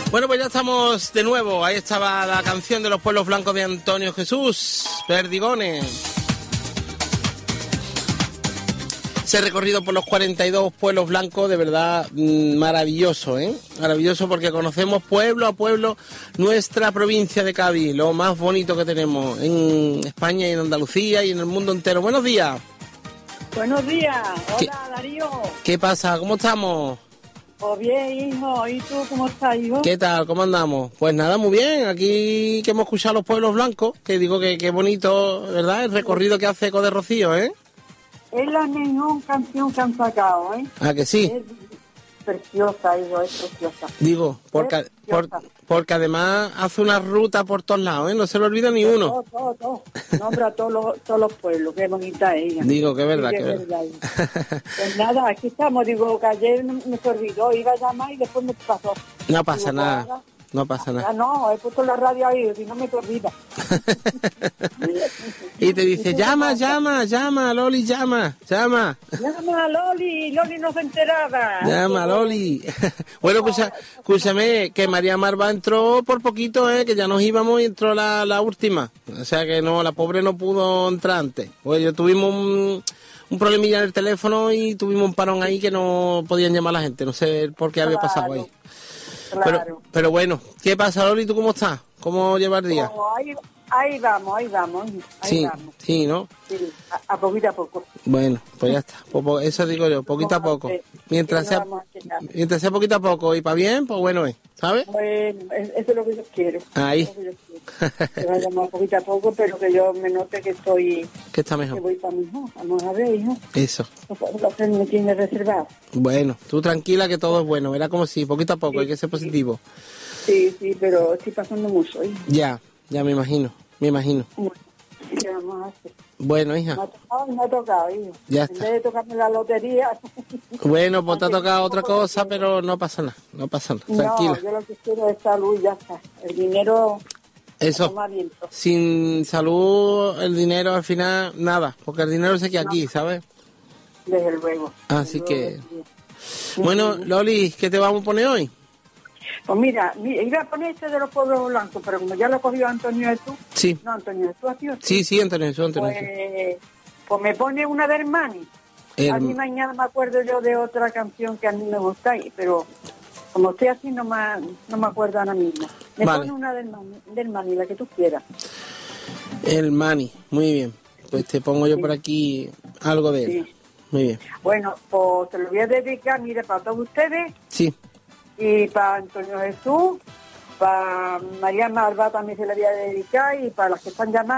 Bueno, pues ya estamos de nuevo. Ahí estaba la canción de los pueblos blancos de Antonio Jesús, Perdigones. Ese recorrido por los 42 pueblos blancos, de verdad maravilloso, ¿eh? Maravilloso porque conocemos pueblo a pueblo nuestra provincia de Cádiz, lo más bonito que tenemos en España y en Andalucía y en el mundo entero. Buenos días. Buenos días. Hola, Darío. ¿Qué pasa? ¿Cómo estamos? Pues bien, hijo. ¿Y tú cómo estás, hijo? ¿Qué tal? ¿Cómo andamos? Pues nada, muy bien. Aquí que hemos escuchado los pueblos blancos, que digo que qué bonito, ¿verdad? El recorrido que hace Eco de Rocío, ¿eh? Es la mejor canción que han sacado, ¿eh? Ah, que sí. Es preciosa, hijo, es preciosa. Digo, porque además hace una ruta por todos lados, ¿eh? No se le olvida ni uno. Todo. Nombra a todos los pueblos. Qué bonita es ella. Digo, que es verdad, Sí, que es verdad. Pues nada, aquí estamos. Digo, que ayer me se olvidó. Iba a llamar y después me pasó. No pasa Digo, nada. ahora, No pasa nada. no, he puesto la radio ahí, si no me te olvida. Y te dice, llama, Loli, llama. Llama a Loli no se enteraba. Llama, Loli. Bueno, escúchame, que María Marva entró por poquito, que ya nos íbamos y entró la última. O sea que no, la pobre no pudo entrar antes. Pues yo tuvimos un problemilla en el teléfono y tuvimos un parón ahí que no podían llamar a la gente. No sé por qué había pasado ahí. Claro. Pero bueno, ¿qué pasa, Loli? ¿Tú cómo estás? ¿Cómo llevas el día? Oh, ahí vamos. Ahí vamos. Sí, ¿no? Sí, a poquito a poco. Bueno, pues ya está. Eso digo yo, poquito a poco. Mientras sea poquito a poco y para bien, pues bueno es, ¿sabes? Bueno, eso es lo que yo quiero. Ahí. Que vayamos poquito a poco, pero que yo me note que estoy... Que está mejor. Que voy para mejor. Vamos a ver, hijo. Eso. Lo que me tiene reservado. Bueno, tú tranquila que todo es bueno. Verá como si, poquito a poco, hay que ser positivo. Sí, pero estoy pasando mucho, hijo. Ya me imagino. Bueno, ¿qué vamos a hacer? Bueno, hija. Me ha tocado, hijo. Ya en está. vez de tocarme la lotería... Bueno, pues te ha tocado otra cosa, pero no pasa nada. Tranquila. No, yo lo que quiero es salud y ya está. El dinero... Eso, sin salud, el dinero al final, nada, porque el dinero se queda aquí, ¿sabes? Desde luego. Así que... Bueno, Loli, ¿qué te vamos a poner hoy? Pues mira, iba a poner este de los pueblos blancos, pero como ya lo cogió Antonio Jesús... Sí. No, Antonio Jesús, ¿a ti? Sí, Antonio Jesús. Pues me pone una de Hermani. A mí mañana me acuerdo yo de otra canción que a mí me gusta, pero... Como estoy así, no me acuerdo ahora mismo. Me pone una del Mani, la que tú quieras. El Mani, muy bien. Pues te pongo yo por aquí algo de él. Sí. Muy bien. Bueno, pues te lo voy a dedicar, mire, para todos ustedes. Sí. Y para Antonio Jesús, para María Marva también se la voy a dedicar y para las que están llamando.